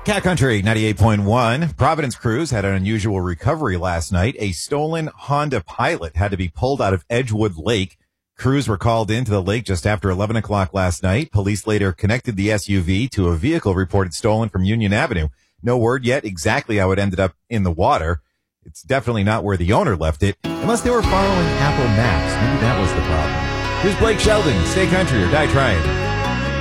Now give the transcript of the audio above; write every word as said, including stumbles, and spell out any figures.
Cat Country ninety-eight point one. Providence crews had an unusual recovery last night. A stolen Honda Pilot had to be pulled out of Edgewood Lake. Crews were called into the lake just after eleven o'clock last night. Police later connected the S U V to a vehicle reported stolen from Union Avenue. No word yet exactly how it ended up in the water. It's definitely not where the owner left it, unless they were following Apple Maps. Maybe that was the problem. Here's Blake Sheldon. Stay country or die trying.